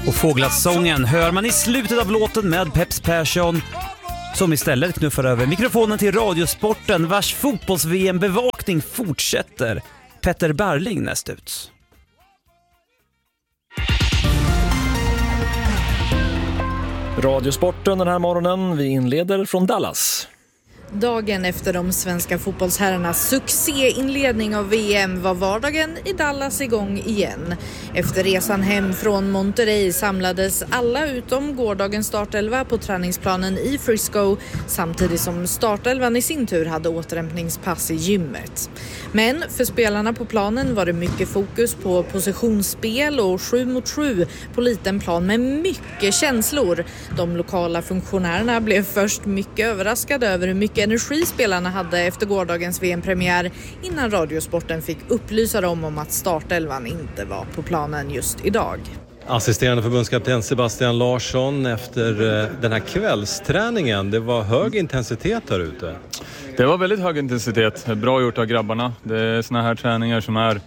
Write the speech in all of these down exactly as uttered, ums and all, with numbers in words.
Och Fåglasången hör man i slutet av låten med Peps Persson, som istället knuffar över mikrofonen till Radiosporten, vars fotbolls-V M-bevakning fortsätter. Petter Barling näst ut. Radiosporten den här morgonen, vi inleder från Dallas. Dagen efter de svenska fotbollsherrarnas succéinledning av V M var vardagen i Dallas igång igen. Efter resan hem från Monterrey samlades alla utom gårdagens startelva på träningsplanen i Frisco, samtidigt som startelvan i sin tur hade återhämtningspass i gymmet. Men för spelarna på planen var det mycket fokus på positionsspel och sju mot sju på liten plan med mycket känslor. De lokala funktionärerna blev först mycket överraskade över hur mycket energi spelarna hade efter gårdagens V M-premiär, innan Radiosporten fick upplysa dem om att startelvan inte var på planen just idag. Assisterande förbundskapten Sebastian Larsson efter den här kvällsträningen. Det var hög intensitet här ute. Det var väldigt hög intensitet. Bra gjort av grabbarna. Det är såna här träningar som är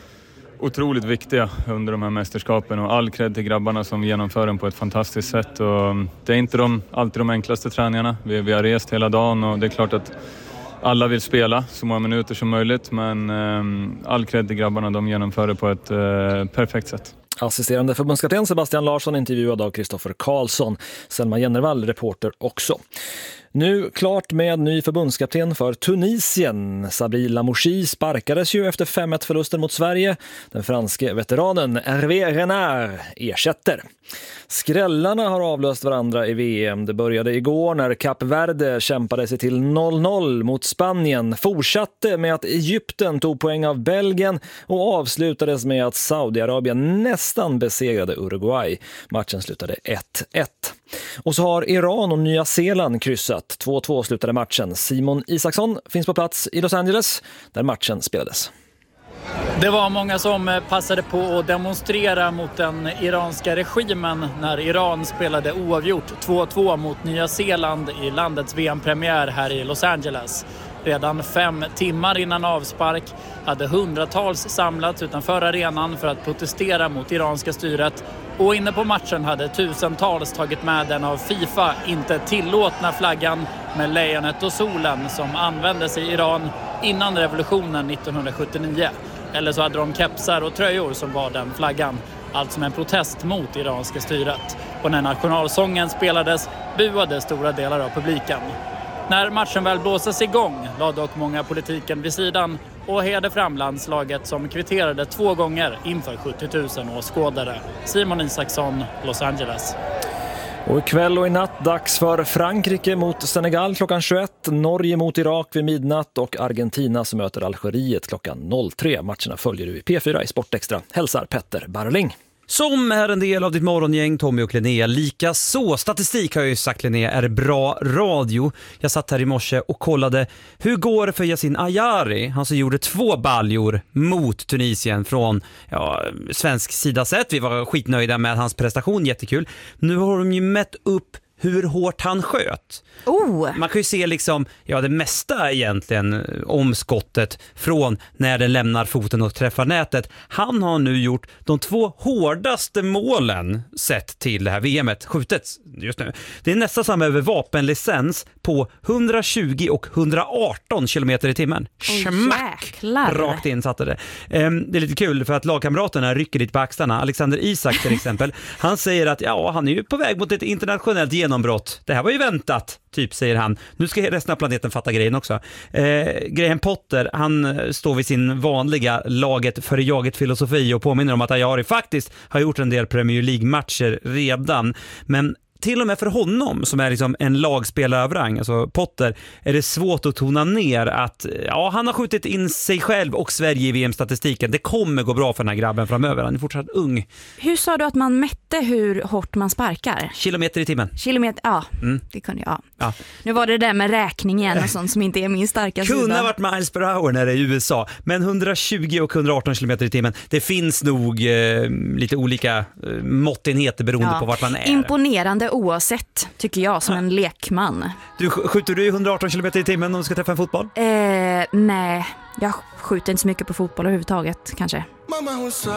otroligt viktiga under de här mästerskapen, och all cred till grabbarna som genomför den på ett fantastiskt sätt. Och det är inte de, alltid de enklaste träningarna. Vi, vi har rest hela dagen och det är klart att alla vill spela så många minuter som möjligt, men eh, all cred till grabbarna, de genomför det på ett eh, perfekt sätt. Assisterande förbundskapten Sebastian Larsson intervjuad av Kristoffer Karlsson. Selma Jennervall, reporter också. Nu klart med ny förbundskapten för Tunisien. Sabri Lamouchi sparkades ju efter fem ett förlusten mot Sverige. Den franske veteranen Hervé Renard ersätter. Skrällarna har avlöst varandra i V M. Det började igår när Kap Verde kämpade sig till noll noll mot Spanien. Fortsatte med att Egypten tog poäng av Belgien och avslutades med att Saudiarabien nästan besegrade Uruguay. Matchen slutade ett ett. Och så har Iran och Nya Zeeland kryssat. två två slutade matchen. Simon Isaksson finns på plats i Los Angeles där matchen spelades. Det var många som passade på att demonstrera mot den iranska regimen när Iran spelade oavgjort två två mot Nya Zeeland i landets V M-premiär här i Los Angeles. Redan fem timmar innan avspark hade hundratals samlats utanför arenan för att protestera mot iranska styret. Och inne på matchen hade tusentals tagit med den av FIFA inte tillåtna flaggan med lejonet och solen som användes i Iran innan revolutionen nittonhundrasjuttionio. Eller så hade de kepsar och tröjor som var den flaggan. Allt som en protest mot iranska styret. Och när nationalsången spelades buade stora delar av publiken. När matchen väl blåses igång lade dock många politiken vid sidan och hejade fram landslaget som kvitterade två gånger inför sjuttio tusen åskådare. Simon Isaksson, Los Angeles. Och ikväll och i natt dags för Frankrike mot Senegal klockan tjugoett, Norge mot Irak vid midnatt och Argentina som möter Algeriet klockan noll tre. Matcherna följer du i P fyra i Sportextra. Hälsar Petter Barling. Som är en del av ditt morgongäng, Tommy och Linnea. Lika så. Statistik har jag ju sagt, Linnea, är bra radio. Jag satt här i morse och kollade hur går det för Yasin Ayari. Han som gjorde två baljor mot Tunisien från ja, svensk sida sett. Vi var skitnöjda med hans prestation, jättekul. Nu har de ju mätt upp hur hårt han sköt. Oh. Man kan ju se liksom, ja, det mesta egentligen om skottet från när den lämnar foten och träffar nätet. Han har nu gjort de två hårdaste målen sett till det här V M-et skjutet just nu. Det är nästan samma över vapenlicens på hundratjugo och hundraarton kilometer i timmen. Schmack! Oh, rakt in satte det. Um, det är lite kul för att lagkamraterna rycker lite på axlarna. Alexander Isak till exempel. Han säger att ja, han är ju på väg mot ett internationellt genombrott. Det här var ju väntat, typ, säger han. Nu ska resten av planeten fatta grejen också. Eh, Graham Potter, han står vid sin vanliga laget för jaget filosofi och påminner om att Ayari faktiskt har gjort en del Premier League-matcher redan. Men till och med för honom som är liksom en lagspelare, alltså Potter, är det svårt att tona ner att ja, han har skjutit in sig själv och Sverige i V M-statistiken. Det kommer gå bra för den här grabben framöver. Han är fortsatt ung. Hur sa du att man mätte hur hårt man sparkar? Kilometer i timmen. Kilometer, ja. Mm. Det kunde jag. Ja. Nu var det där med räkningen och sånt som inte är min starka sida. Kunde ha varit miles per hour när det är i U S A. Men hundratjugo och hundraarton kilometer i timmen. Det finns nog eh, lite olika eh, måttenheter beroende ja. på vart man är. Imponerande oavsett, tycker jag, som en lekman. Du, skjuter du hundraarton kilometer i timmen om du ska träffa en fotboll? Eh, nej, jag skjuter inte så mycket på fotboll överhuvudtaget, kanske.